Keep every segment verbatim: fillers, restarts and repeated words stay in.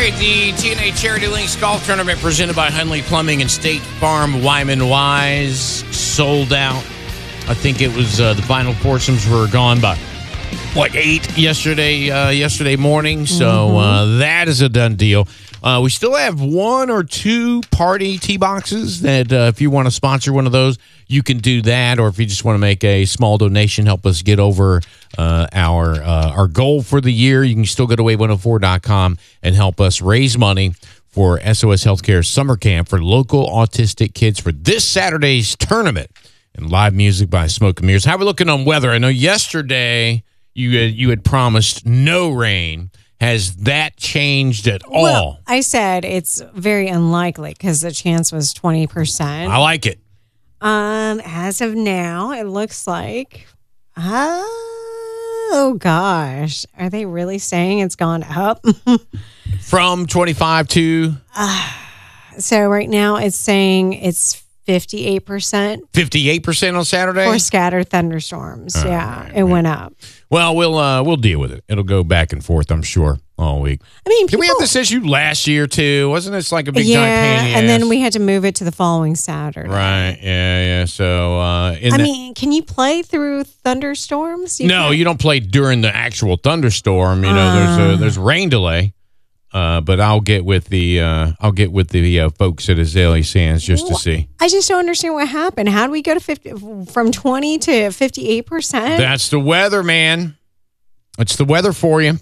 right, the T N A Charity Links Golf Tournament presented by Hunley Plumbing and State Farm Wyman Wise sold out. I think it was uh, the final portions were gone by what eight yesterday uh, yesterday morning. So mm-hmm. uh, that is a done deal. Uh, we still have one or two party tee boxes that uh, if you want to sponsor one of those, you can do that. Or if you just want to make a small donation, help us get over uh, our uh, our goal for the year, you can still go to wave one oh four dot com and help us raise money for S O S Healthcare Summer Camp for local autistic kids for this Saturday's tournament. And live music by Smoke and Mirrors. How are we looking on weather? I know yesterday you had, you had promised no rain. Has that changed at all? Well, I said it's very unlikely because the chance was twenty percent. I like it. Um, as of now, it looks like, uh, oh gosh, are they really saying it's gone up? From twenty-five to? Uh, so right now it's saying it's fifty-eight percent. fifty-eight percent on Saturday? For scattered thunderstorms. All yeah, right, it right. went up. Well, we'll uh, we'll deal with it. It'll go back and forth, I'm sure, all week. I mean, people, did we have this issue last year too? Wasn't this like a big yeah, giant pain in the and ass? then we had to move it to the following Saturday. Right? Yeah, yeah. So, uh, in I the, mean, can you play through thunderstorms? You no, can? you don't play during the actual thunderstorm. You know, uh, there's a there's rain delay. Uh, but I'll get with the uh, I'll get with the uh, folks at Azalea Sands just to see. I just don't understand what happened. How do we go to fifty from twenty to fifty eight percent? That's the weather, man. It's the weather for you.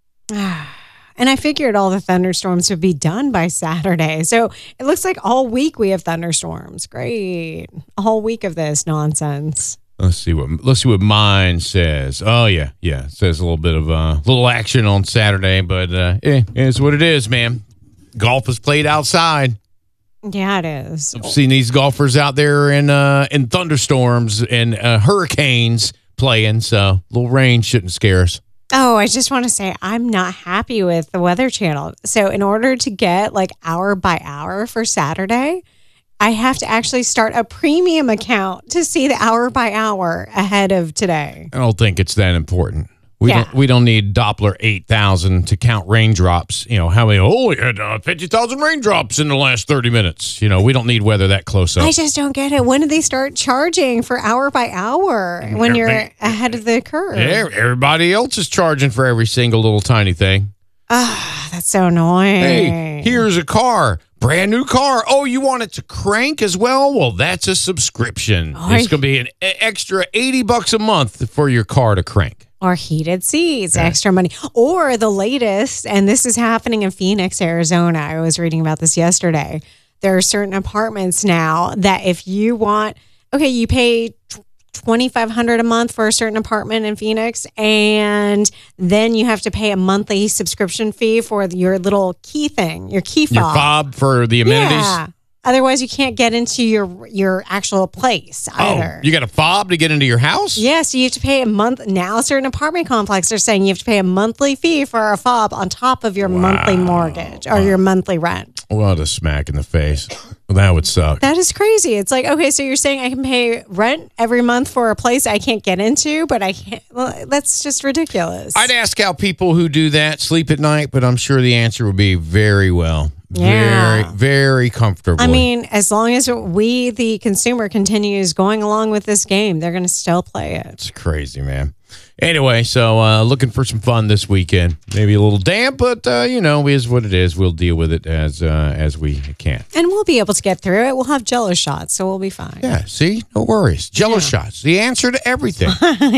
And I figured all the thunderstorms would be done by Saturday. So it looks like all week we have thunderstorms. Great, a whole week of this nonsense. Let's see what let's see what mine says. Oh yeah, yeah. It says a little bit of uh, little action on Saturday, but uh, eh, it's what it is, man. Golf is played outside. Yeah, it is. I've seen these golfers out there in uh, in thunderstorms and uh, hurricanes playing, so a little rain shouldn't scare us. Oh, I just want to say I'm not happy with the Weather Channel. So in order to get like hour by hour for Saturday, I have to actually start a premium account to see the hour by hour ahead of today. I don't think it's that important. We yeah. don't we don't need Doppler eight thousand to count raindrops. You know, how many, oh, we had uh, fifty thousand raindrops in the last thirty minutes. You know, we don't need weather that close up. I just don't get it. When did they start charging for hour by hour when you're ahead of the curve? Yeah, everybody else is charging for every single little tiny thing. Ah, that's so annoying. Hey, here's a car. Brand new car. Oh, you want it to crank as well? Well, that's a subscription. Oh, it's going to be an extra eighty bucks a month for your car to crank. Or heated seats, yeah. extra money. Or the latest, and this is happening in Phoenix, Arizona. I was reading about this yesterday. There are certain apartments now that if you want, okay, you pay twenty-five hundred dollars a month for a certain apartment in Phoenix, and then you have to pay a monthly subscription fee for your little key thing, your key fob. Your fob for the amenities? Yeah. Otherwise, you can't get into your your actual place either. Oh, you got a fob to get into your house? Yeah, so you have to pay a month. Now, certain apartment complexes are saying you have to pay a monthly fee for a fob on top of your wow. monthly mortgage or your monthly rent. What a smack in the face. Well, that would suck. That is crazy. It's like, okay, so you're saying I can pay rent every month for a place I can't get into, but I can't. Well, that's just ridiculous. I'd ask how people who do that sleep at night, but I'm sure the answer would be very well. Yeah. Very, very comfortable. I mean, as long as we, the consumer, continues going along with this game, they're going to still play it. It's crazy, man. Anyway, so uh, looking for some fun this weekend. Maybe a little damp, but, uh, you know, is what it is. We'll deal with it as uh, as we can. And we'll be able to get through it. We'll have Jell-O shots, so we'll be fine. Yeah, see? No worries. Jell-O yeah. shots, the answer to everything.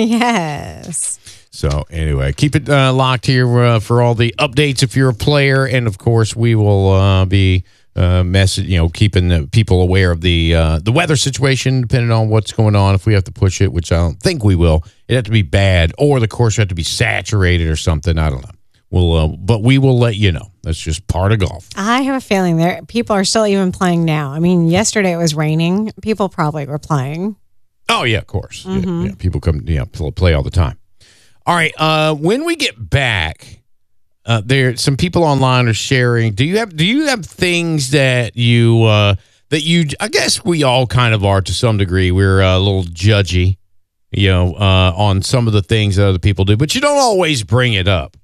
Yes. So anyway, keep it uh, locked here uh, for all the updates if you're a player. And, of course, we will uh, be uh, message, you know, keeping the people aware of the uh, the weather situation, depending on what's going on. If we have to push it, which I don't think we will, it have to be bad, or the course have to be saturated or something. I don't know. We'll, uh, but we will let you know. That's just part of golf. I have a feeling there people are still even playing now. I mean, yesterday it was raining. People probably were playing. Oh, yeah, of course. Mm-hmm. Yeah, yeah, people come, yeah, play all the time. All right. Uh, when we get back, uh, there some people online are sharing. Do you have do you have things that you uh, that you? I guess we all kind of are to some degree. We're uh, a little judgy, you know, uh, on some of the things that other people do, but you don't always bring it up.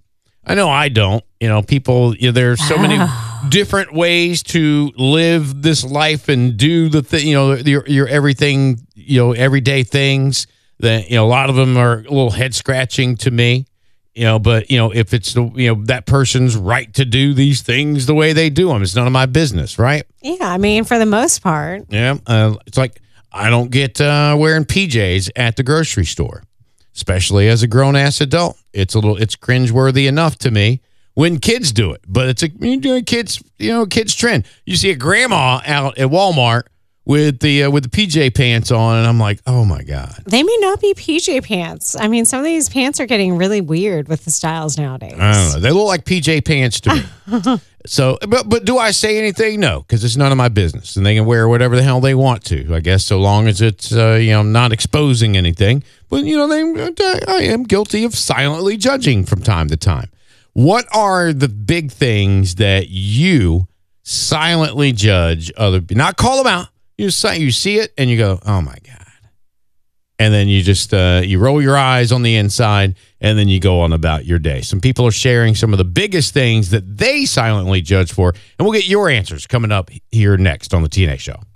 I know I don't. You know, people, you know, there's so many different ways to live this life and do the thing, you know, your, your everything, you know, everyday things that, you know, a lot of them are a little head scratching to me, you know, but, you know, if it's, the you know, that person's right to do these things the way they do them, it's none of my business, right? Yeah, I mean, for the most part. Yeah. Uh, it's like I don't get uh, wearing P Js at the grocery store, especially as a grown-ass adult. It's a little, it's cringeworthy enough to me when kids do it, but it's a you know, kids, you know, kids trend. You see a grandma out at Walmart with the uh, with the P J pants on, and I'm like, oh my god, they may not be P J pants. I mean, some of these pants are getting really weird with the styles nowadays. I don't know. They look like P J pants to me. So, but but do I say anything? No, because it's none of my business, and they can wear whatever the hell they want to. I guess so long as it's uh, you know not exposing anything. But you know, they I am guilty of silently judging from time to time. What are the big things that you silently judge other people? Not call them out. You just, you see it and you go, oh my god, and then you just uh, you roll your eyes on the inside, and then you go on about your day. Some people are sharing some of the biggest things that they silently judge for, and we'll get your answers coming up here next on the T N A Show.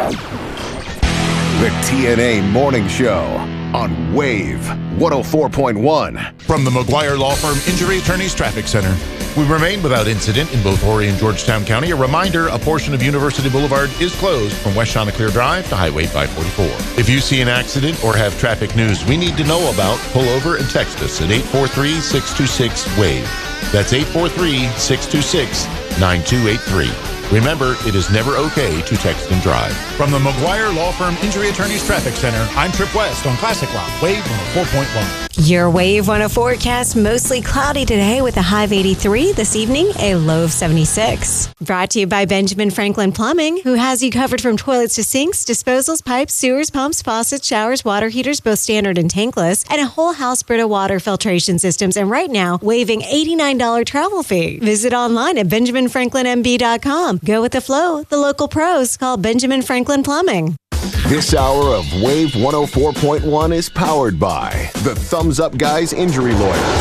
The T N A Morning Show on Wave one oh four point one. From the McGuire Law Firm Injury Attorneys Traffic Center. We remain without incident in both Horry and Georgetown County. A reminder, a portion of University Boulevard is closed from West Chanticleer Drive to Highway five forty-four. If you see an accident or have traffic news we need to know about, pull over and text us at eight four three, six two six, WAVE. That's eight four three, six two six, nine two eight three. Remember, it is never okay to text and drive. From the McGuire Law Firm Injury Attorneys Traffic Center, I'm Trip West on Classic Rock, Wave one oh four point one. Your Wave one oh forecast, mostly cloudy today with a high of eighty-three. This evening, a low of seventy-six. Brought to you by Benjamin Franklin Plumbing, who has you covered from toilets to sinks, disposals, pipes, sewers, pumps, faucets, showers, water heaters, both standard and tankless, and a whole house Brita water filtration systems. And right now, waiving eighty-nine dollars travel fee. Visit online at benjamin franklin m b dot com. Go with the flow. The local pros. Call Benjamin Franklin Plumbing. This hour of Wave one oh four point one is powered by the Thumbs Up Guys Injury Lawyers.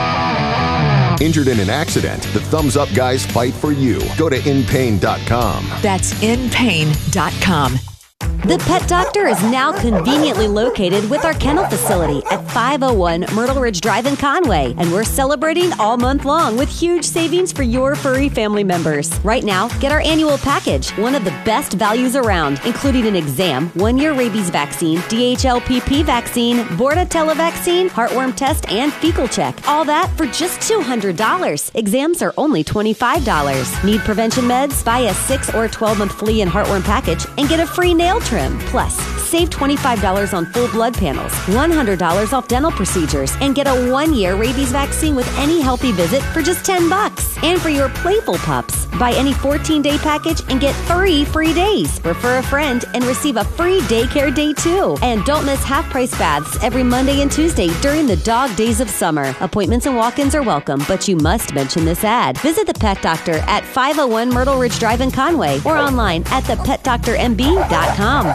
Injured in an accident, the Thumbs Up Guys fight for you. Go to in pain dot com. That's in pain dot com. The Pet Doctor is now conveniently located with our kennel facility at five oh one Myrtle Ridge Drive in Conway. And we're celebrating all month long with huge savings for your furry family members. Right now, get our annual package, one of the best values around, including an exam, one-year rabies vaccine, D H L P P vaccine, Bordetella vaccine, heartworm test, and fecal check. All that for just two hundred dollars. Exams are only twenty-five dollars. Need prevention meds? Buy a six or twelve-month flea and heartworm package and get a free nail trim. Plus, save twenty-five dollars on full blood panels, one hundred dollars off dental procedures, and get a one-year rabies vaccine with any healthy visit for just ten bucks. And for your playful pups, buy any fourteen-day package and get three free days. Refer a friend and receive a free daycare day too. And don't miss half-price baths every Monday and Tuesday during the dog days of summer. Appointments and walk-ins are welcome, but you must mention this ad. Visit the Pet Doctor at five oh one Myrtle Ridge Drive in Conway or online at the pet doctor m b dot com.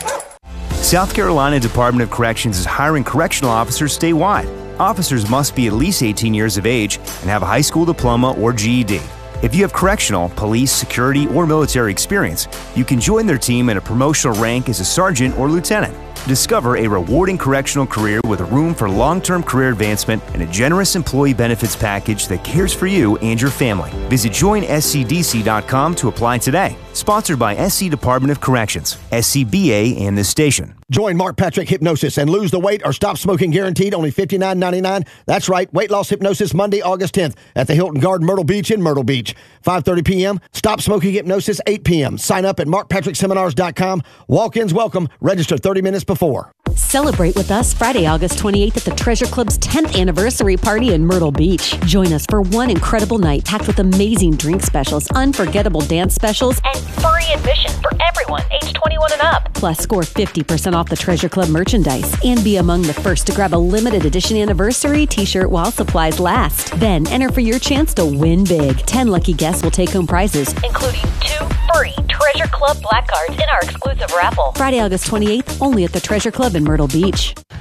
South Carolina Department of Corrections is hiring correctional officers statewide. Officers must be at least eighteen years of age and have a high school diploma or G E D. If you have correctional, police, security, or military experience, you can join their team at a promotional rank as a sergeant or lieutenant. Discover a rewarding correctional career with a room for long-term career advancement and a generous employee benefits package that cares for you and your family. Visit join s c d c dot com to apply today. Sponsored by S C Department of Corrections, S C B A, and this station. Join Mark Patrick Hypnosis and lose the weight or stop smoking guaranteed, only fifty-nine ninety-nine. That's right, weight loss hypnosis Monday, August tenth at the Hilton Garden Myrtle Beach in Myrtle Beach. five thirty p.m. Stop smoking hypnosis, eight p.m. Sign up at mark patrick seminars dot com. Walk-ins welcome. Register thirty minutes before. Celebrate with us Friday, August twenty-eighth at the Treasure Club's tenth anniversary party in Myrtle Beach. Join us for one incredible night packed with amazing drink specials, unforgettable dance specials, and free admission for everyone age twenty-one and up. Plus, score fifty percent off the Treasure Club merchandise and be among the first to grab a limited edition anniversary t-shirt while supplies last. Then enter for your chance to win big. ten lucky guests will take home prizes, including two free Treasure Club black cards in our exclusive raffle. Friday, August twenty-eighth, only at the Treasure Club in Myrtle Beach.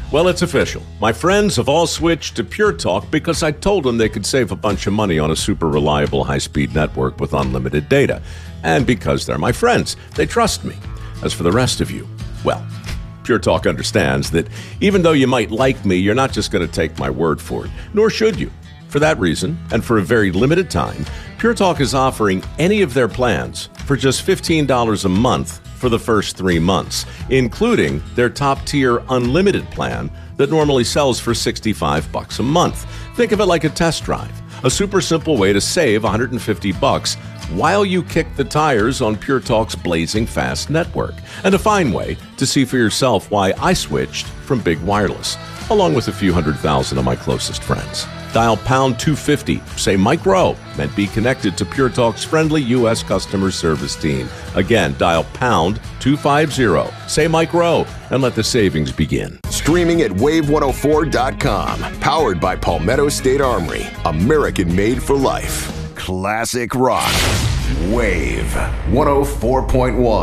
Well, it's official. My friends have all switched to Pure Talk because I told them they could save a bunch of money on a super reliable high-speed network with unlimited data. And because they're my friends, they trust me. As for the rest of you, well, Pure Talk understands that even though you might like me, you're not just going to take my word for it, nor should you. For that reason, and for a very limited time, Pure Talk is offering any of their plans for just fifteen dollars a month for the first three months, including their top-tier unlimited plan that normally sells for sixty-five bucks a month. Think of it like a test drive, a super simple way to save one hundred fifty bucks while you kick the tires on Pure Talk's blazing fast network, and a fine way to see for yourself why I switched from Big Wireless, along with a few hundred thousand of my closest friends. Dial pound two fifty, say Mike Rowe, and be connected to Pure Talk's friendly U S customer service team. Again, dial pound two fifty, say Mike Rowe, and let the savings begin. Streaming at wave one oh four dot com. Powered by Palmetto State Armory. American made for life. Classic rock. Wave one oh four point one.